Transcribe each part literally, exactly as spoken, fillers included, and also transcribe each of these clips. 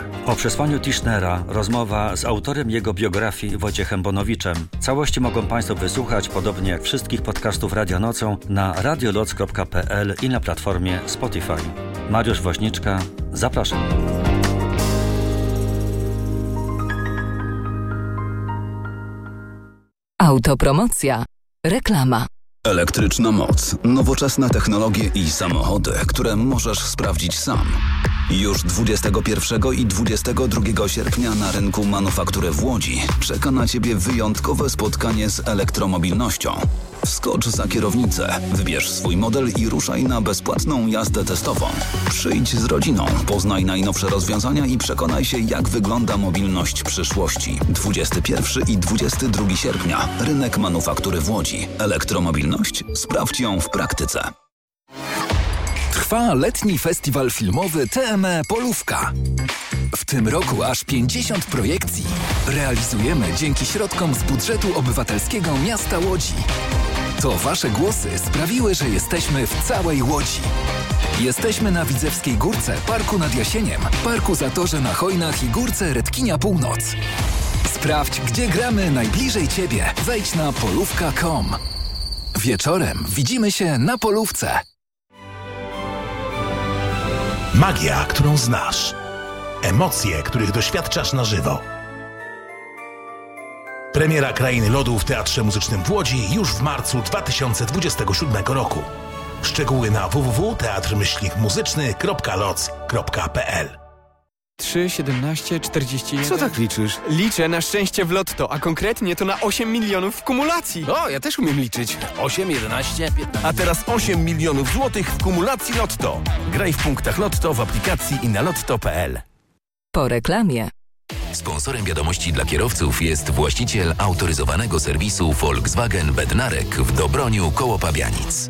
Po przesłaniu Tischnera rozmowa z autorem jego biografii Wojciechem Bonowiczem. Całości mogą Państwo wysłuchać, podobnie jak wszystkich podcastów Radia Nocą, na radioloc kropka p l i na platformie Spotify. Mariusz Woźniczka, zapraszam. Autopromocja. Reklama. Elektryczna moc, nowoczesne technologie i samochody, które możesz sprawdzić sam. Już dwudziestego pierwszego i dwudziestego drugiego sierpnia na rynku manufaktury w Łodzi czeka na Ciebie wyjątkowe spotkanie z elektromobilnością. Wskocz za kierownicę, wybierz swój model i ruszaj na bezpłatną jazdę testową. Przyjdź z rodziną, poznaj najnowsze rozwiązania i przekonaj się, jak wygląda mobilność przyszłości. dwudziestego pierwszego i dwudziestego drugiego sierpnia. Rynek manufaktury w Łodzi. Elektromobilność? Sprawdź ją w praktyce. Trwa letni festiwal filmowy T M E Polówka. W tym roku aż pięćdziesiąt projekcji realizujemy dzięki środkom z budżetu obywatelskiego miasta Łodzi. To Wasze głosy sprawiły, że jesteśmy w całej Łodzi. Jesteśmy na Widzewskiej Górce, Parku nad Jasieniem, Parku Zatorze na Chojnach i Górce Redkinia Północ. Sprawdź, gdzie gramy najbliżej Ciebie. Wejdź na polówka kropka com. Wieczorem widzimy się na Polówce. Magia, którą znasz. Emocje, których doświadczasz na żywo. Premiera Krainy Lodu w Teatrze Muzycznym w Łodzi już w marcu dwa tysiące dwudziestego siódmego roku. Szczegóły na w w w kropka teatr muzyczny kropka loc kropka p l. trzy, siedemnaście, czterdzieści jeden. Co tak liczysz? Liczę na szczęście w lotto, a konkretnie to na osiem milionów w kumulacji. O, ja też umiem liczyć. osiem, jedenaście, piętnaście. A teraz osiem milionów złotych w kumulacji Lotto. Graj w punktach Lotto, w aplikacji i na lotto kropka p l. Po reklamie. Sponsorem wiadomości dla kierowców jest właściciel autoryzowanego serwisu Volkswagen Bednarek w Dobroniu koło Pabianic.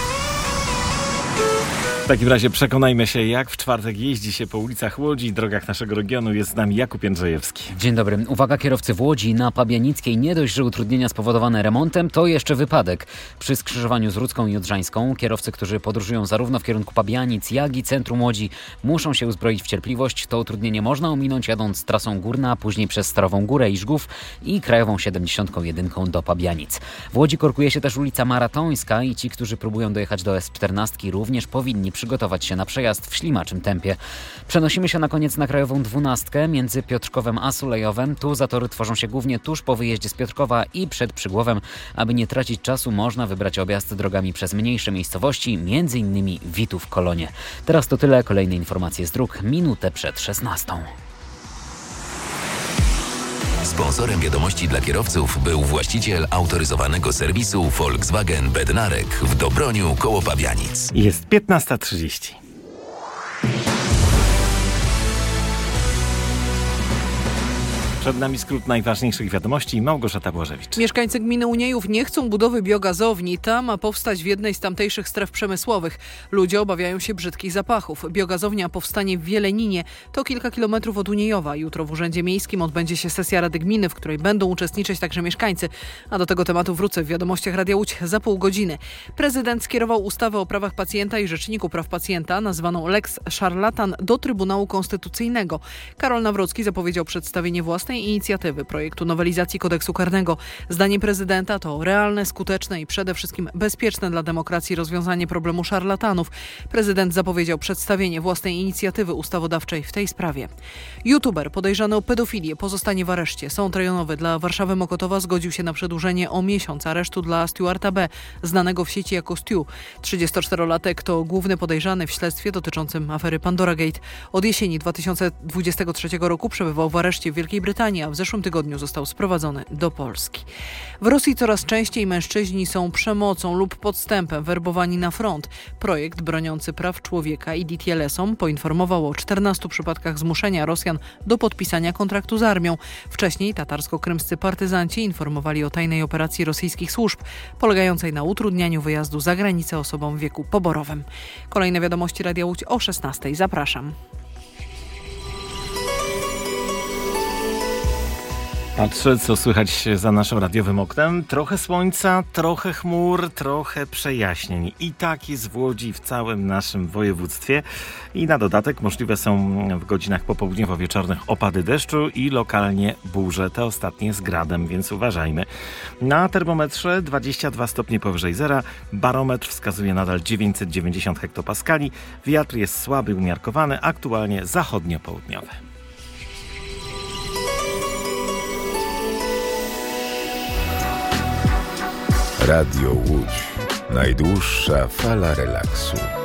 W takim razie przekonajmy się, jak w czwartek jeździ się po ulicach Łodzi i drogach naszego regionu. Jest z nami Jakub Jędrzejewski. Dzień dobry. Uwaga, kierowcy w Łodzi na Pabianickiej. Nie dość, że utrudnienia spowodowane remontem, to jeszcze wypadek. Przy skrzyżowaniu z Rudzką i Odrzańską kierowcy, którzy podróżują zarówno w kierunku Pabianic, jak i centrum Łodzi, muszą się uzbroić w cierpliwość. To utrudnienie można ominąć jadąc trasą Górna, później przez Starową Górę i Żgów i krajową siedemdziesiąt jeden do Pabianic. W Łodzi korkuje się też ulica Maratońska i ci, którzy próbują dojechać do S czternaście, również powinni przygotować się na przejazd w ślimaczym tempie. Przenosimy się na koniec na krajową dwunastkę między Piotrkowem a Sulejowem. Tu zatory tworzą się głównie tuż po wyjeździe z Piotrkowa i przed Przygłowem. Aby nie tracić czasu, można wybrać objazd drogami przez mniejsze miejscowości, między innymi Witów Kolonie. Teraz to tyle. Kolejne informacje z dróg minutę przed szesnastą. Sponsorem wiadomości dla kierowców był właściciel autoryzowanego serwisu Volkswagen Bednarek w Dobroniu koło Pabianic. Jest piętnasta trzydzieści. Przed nami skrót najważniejszych wiadomości. Małgorzata Błażewicz. Mieszkańcy gminy Uniejów nie chcą budowy biogazowni. Ta ma powstać w jednej z tamtejszych stref przemysłowych. Ludzie obawiają się brzydkich zapachów. Biogazownia powstanie w Wieleninie. To kilka kilometrów od Uniejowa. Jutro w Urzędzie Miejskim odbędzie się sesja Rady Gminy, w której będą uczestniczyć także mieszkańcy. A do tego tematu wrócę w wiadomościach Radia Łódź za pół godziny. Prezydent skierował ustawę o prawach pacjenta i Rzeczniku Praw Pacjenta, nazwaną Lex Szarlatan, do Trybunału Konstytucyjnego. Karol Nawrocki zapowiedział przedstawienie własnej inicjatywy projektu nowelizacji kodeksu karnego. Zdaniem prezydenta to realne, skuteczne i przede wszystkim bezpieczne dla demokracji rozwiązanie problemu szarlatanów. Prezydent zapowiedział przedstawienie własnej inicjatywy ustawodawczej w tej sprawie. YouTuber podejrzany o pedofilię pozostanie w areszcie. Sąd rejonowy dla Warszawy Mokotowa zgodził się na przedłużenie o miesiąc aresztu dla Stuarta B., znanego w sieci jako Stu. trzydziestoczterolatek to główny podejrzany w śledztwie dotyczącym afery Pandora Gate. Od jesieni dwa tysiące dwudziestego trzeciego roku przebywał w areszcie w Wielkiej Brytanii, a w zeszłym tygodniu został sprowadzony do Polski. W Rosji coraz częściej mężczyźni są przemocą lub podstępem werbowani na front. Projekt broniący praw człowieka i D T L S-om poinformował o czternastu przypadkach zmuszenia Rosjan do podpisania kontraktu z armią. Wcześniej tatarsko-krymscy partyzanci informowali o tajnej operacji rosyjskich służb, polegającej na utrudnianiu wyjazdu za granicę osobom w wieku poborowym. Kolejne wiadomości Radia Łódź o szesnastej. Zapraszam. Patrzę, co słychać za naszym radiowym oknem. Trochę słońca, trochę chmur, trochę przejaśnień. I tak jest w Łodzi, w całym naszym województwie. I na dodatek możliwe są w godzinach popołudniowo-wieczornych opady deszczu i lokalnie burze. Te ostatnie z gradem, więc uważajmy. Na termometrze dwadzieścia dwa stopnie powyżej zera. Barometr wskazuje nadal dziewięćset dziewięćdziesiąt hektopaskali. Wiatr jest słaby, umiarkowany, aktualnie zachodnio-południowy. Radio Łódź. Najdłuższa fala relaksu.